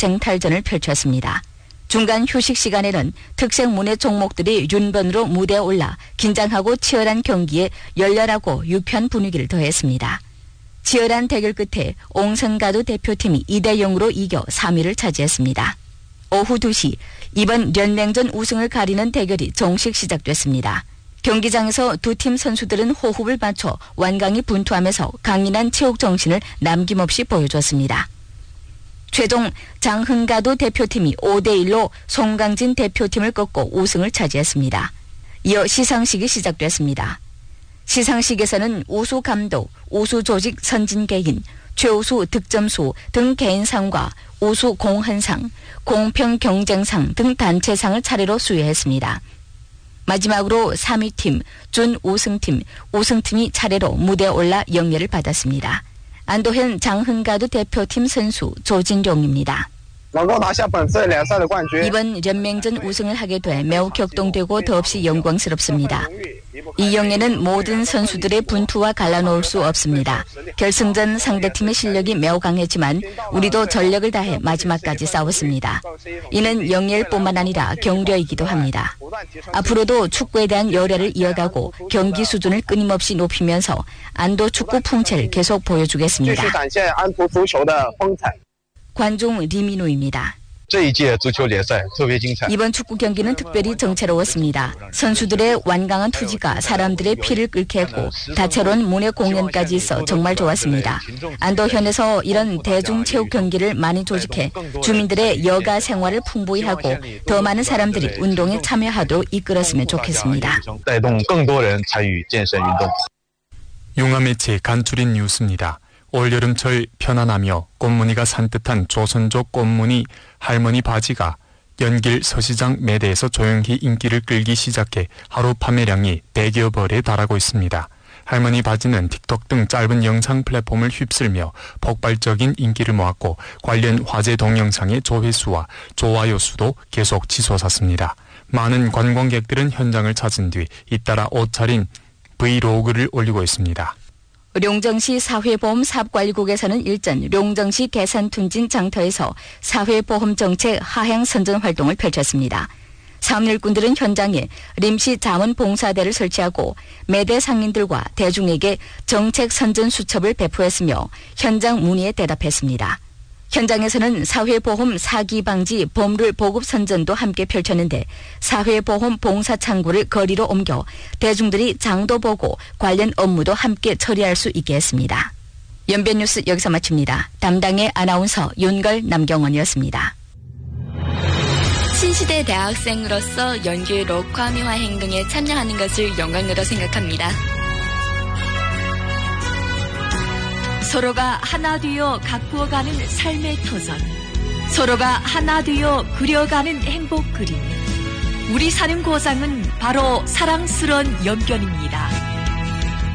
쟁탈전을 펼쳤습니다. 중간 휴식 시간에는 특색 문예 종목들이 윤번으로 무대에 올라 긴장하고 치열한 경기에 열렬하고 유쾌한 분위기를 더했습니다. 치열한 대결 끝에 옹성가도 대표팀이 2대0으로 이겨 3위를 차지했습니다. 오후 2시 이번 연맹전 우승을 가리는 대결이 정식 시작됐습니다. 경기장에서 두 팀 선수들은 호흡을 맞춰 완강히 분투하면서 강인한 체육 정신을 남김없이 보여줬습니다. 최종 장흥가도 대표팀이 5대1로 송강진 대표팀을 꺾고 우승을 차지했습니다. 이어 시상식이 시작됐습니다. 시상식에서는 우수 감독, 우수 조직 선진 개인, 최우수 득점수 등 개인상과 우수 공헌상, 공평 경쟁상 등 단체상을 차례로 수여했습니다. 마지막으로 3위 팀, 준우승팀, 우승팀이 차례로 무대에 올라 영예를 받았습니다. 안도현 장흥가도 대표팀 선수 조진룡입니다. 이번 연맹전 우승을 하게 돼 매우 격동되고 더없이 영광스럽습니다. 이 영예는 모든 선수들의 분투와 갈라놓을 수 없습니다. 결승전 상대팀의 실력이 매우 강했지만 우리도 전력을 다해 마지막까지 싸웠습니다. 이는 영예일 뿐만 아니라 격려이기도 합니다. 앞으로도 축구에 대한 열애를 이어가고 경기 수준을 끊임없이 높이면서 안도 축구 풍채를 계속 보여주겠습니다. 관중 리민우입니다. 이번 축구 경기는 특별히 정체로웠습니다. 선수들의 완강한 투지가 사람들의 피를 끓게 했고 다채로운 문예 공연까지 있어 정말 좋았습니다. 안도현에서 이런 대중체육 경기를 많이 조직해 주민들의 여가 생활을 풍부히 하고 더 많은 사람들이 운동에 참여하도록 이끌었으면 좋겠습니다. 용화매체 간추린 뉴스입니다. 올여름철 편안하며 꽃무늬가 산뜻한 조선족 꽃무늬 할머니 바지가 연길 서시장 매대에서 조용히 인기를 끌기 시작해 하루 판매량이 100여 벌에 달하고 있습니다. 할머니 바지는 틱톡 등 짧은 영상 플랫폼을 휩쓸며 폭발적인 인기를 모았고 관련 화제 동영상의 조회수와 좋아요 수도 계속 치솟았습니다. 많은 관광객들은 현장을 찾은 뒤 잇따라 옷차림 브이로그를 올리고 있습니다. 룡정시 사회보험사업관리국에서는 일전 룡정시 계산툰진 장터에서 사회보험정책 하향 선전 활동을 펼쳤습니다. 사업일꾼들은 현장에 림시 자원봉사대를 설치하고 매대 상인들과 대중에게 정책 선전 수첩을 배포했으며 현장 문의에 대답했습니다. 현장에서는 사회보험 사기 방지 법률 보급 선전도 함께 펼쳤는데 사회보험 봉사 창구를 거리로 옮겨 대중들이 장도 보고 관련 업무도 함께 처리할 수 있게 했습니다. 연변뉴스 여기서 마칩니다. 담당의 아나운서 윤걸 남경원이었습니다. 신시대 대학생으로서 연규 록화미화 행동에 참여하는 것을 영광으로 생각합니다. 서로가 하나 되어 가꾸어가는 삶의 터전, 서로가 하나 되어 그려가는 행복 그림. 우리 사는 고장은 바로 사랑스러운 연변입니다.